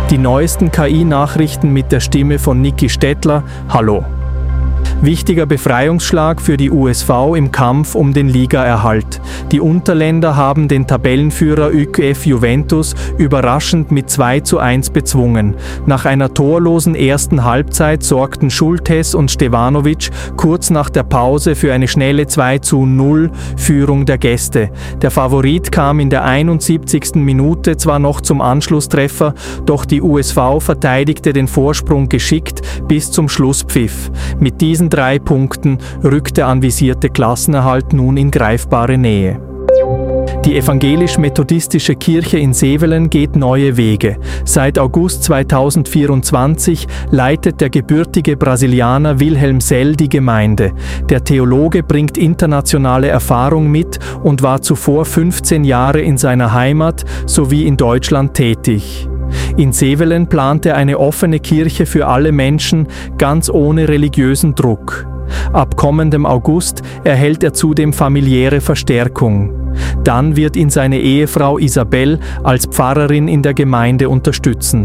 Die neuesten KI-Nachrichten mit der Stimme von Niki Stettler. Hallo. Wichtiger Befreiungsschlag für die USV im Kampf um den Ligaerhalt. Die Unterländer haben den Tabellenführer ÜKF Juventus überraschend mit 2:1 bezwungen. Nach einer torlosen ersten Halbzeit sorgten Schultes und Stevanovic kurz nach der Pause für eine schnelle 2:0 Führung der Gäste. Der Favorit kam in der 71. Minute zwar noch zum Anschlusstreffer, doch die USV verteidigte den Vorsprung geschickt bis zum Schlusspfiff. Mit diesen 3 Punkten rückt der anvisierte Klassenerhalt nun in greifbare Nähe. Die evangelisch-methodistische Kirche in Sevelen geht neue Wege. Seit August 2024 leitet der gebürtige Brasilianer Wilhelm Sell die Gemeinde. Der Theologe bringt internationale Erfahrung mit und war zuvor 15 Jahre in seiner Heimat sowie in Deutschland tätig. In Sevelen plant er eine offene Kirche für alle Menschen, ganz ohne religiösen Druck. Ab kommendem August erhält er zudem familiäre Verstärkung. Dann wird ihn seine Ehefrau Isabel als Pfarrerin in der Gemeinde unterstützen.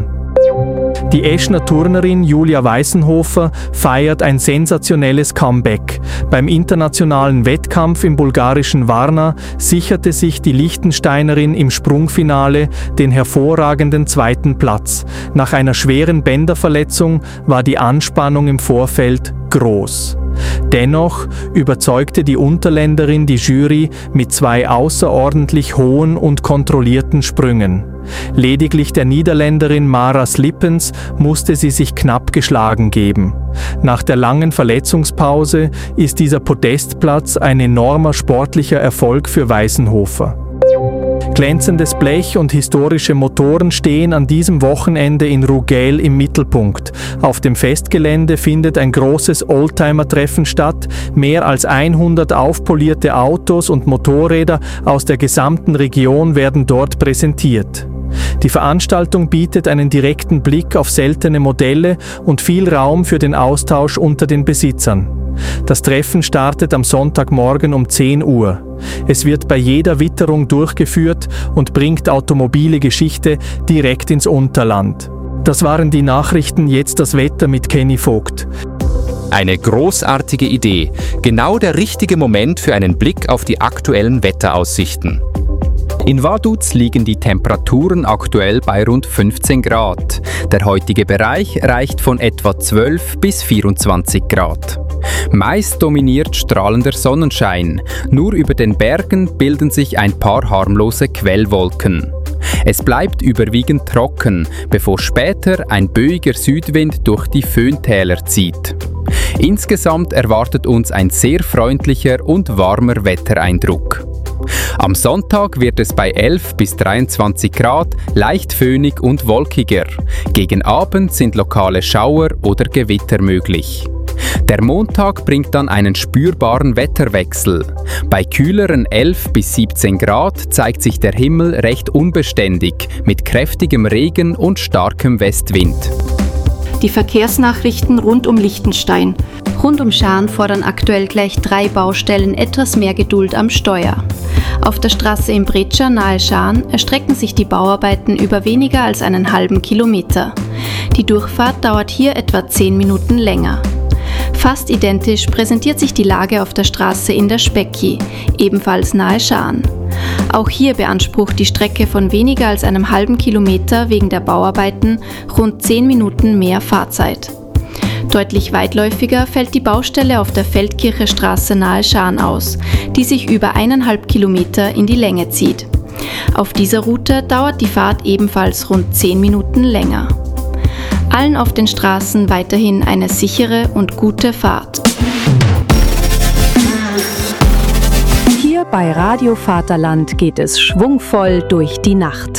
Die Eschner Turnerin Julia Weißenhofer feiert ein sensationelles Comeback. Beim internationalen Wettkampf im bulgarischen Varna sicherte sich die Liechtensteinerin im Sprungfinale den hervorragenden 2. Platz. Nach einer schweren Bänderverletzung war die Anspannung im Vorfeld groß. Dennoch überzeugte die Unterländerin die Jury mit 2 außerordentlich hohen und kontrollierten Sprüngen. Lediglich der Niederländerin Maras Lippens musste sie sich knapp geschlagen geben. Nach der langen Verletzungspause ist dieser Podestplatz ein enormer sportlicher Erfolg für Weißenhofer. Glänzendes Blech und historische Motoren stehen an diesem Wochenende in Rugeil im Mittelpunkt. Auf dem Festgelände findet ein großes Oldtimer-Treffen statt. Mehr als 100 aufpolierte Autos und Motorräder aus der gesamten Region werden dort präsentiert. Die Veranstaltung bietet einen direkten Blick auf seltene Modelle und viel Raum für den Austausch unter den Besitzern. Das Treffen startet am Sonntagmorgen um 10 Uhr. Es wird bei jeder Witterung durchgeführt und bringt automobile Geschichte direkt ins Unterland. Das waren die Nachrichten, jetzt das Wetter mit Kenny Vogt. Eine großartige Idee. Genau der richtige Moment für einen Blick auf die aktuellen Wetteraussichten. In Vaduz liegen die Temperaturen aktuell bei rund 15 Grad. Der heutige Bereich reicht von etwa 12 bis 24 Grad. Meist dominiert strahlender Sonnenschein. Nur über den Bergen bilden sich ein paar harmlose Quellwolken. Es bleibt überwiegend trocken, bevor später ein böiger Südwind durch die Föhntäler zieht. Insgesamt erwartet uns ein sehr freundlicher und warmer Wettereindruck. Am Sonntag wird es bei 11 bis 23 Grad leicht föhnig und wolkiger. Gegen Abend sind lokale Schauer oder Gewitter möglich. Der Montag bringt dann einen spürbaren Wetterwechsel. Bei kühleren 11 bis 17 Grad zeigt sich der Himmel recht unbeständig mit kräftigem Regen und starkem Westwind. Die Verkehrsnachrichten rund um Liechtenstein. Rund um Schaan fordern aktuell gleich 3 Baustellen etwas mehr Geduld am Steuer. Auf der Straße in Breccia nahe Schaan erstrecken sich die Bauarbeiten über weniger als einen halben Kilometer. Die Durchfahrt dauert hier etwa 10 Minuten länger. Fast identisch präsentiert sich die Lage auf der Straße in der Specchi, ebenfalls nahe Schaan. Auch hier beansprucht die Strecke von weniger als einem halben Kilometer wegen der Bauarbeiten rund 10 Minuten mehr Fahrzeit. Deutlich weitläufiger fällt die Baustelle auf der Feldkircher Straße nahe Schaan aus, die sich über 1,5 Kilometer in die Länge zieht. Auf dieser Route dauert die Fahrt ebenfalls rund 10 Minuten länger. Allen auf den Straßen weiterhin eine sichere und gute Fahrt. Hier bei Radio Vaterland geht es schwungvoll durch die Nacht.